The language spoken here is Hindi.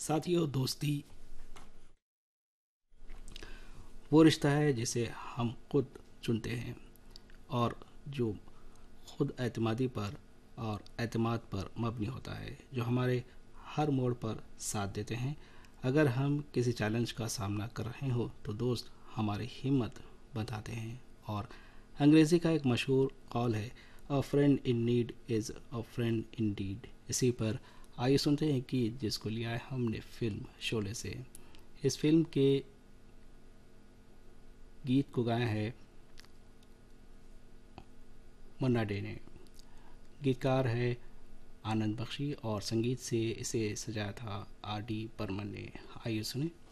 साथियों, दोस्ती वो रिश्ता है जिसे हम खुद चुनते हैं और जो खुद एतमादी पर और एतमाद पर मबनी होता है, जो हमारे हर मोड़ पर साथ देते हैं। अगर हम किसी चैलेंज का सामना कर रहे हो तो दोस्त हमारी हिम्मत बताते हैं। और अंग्रेज़ी का एक मशहूर कॉल है, अ friend in need is a friend in deed. इसी पर आइए सुनते हैं कि जिसको लिया है हमने फिल्म शोले से। इस फिल्म के गीत को गाया है मन्ना डे ने। गीतकार है आनंद बख्शी और संगीत से इसे सजाया था आर डी बर्मन ने। आइए सुने।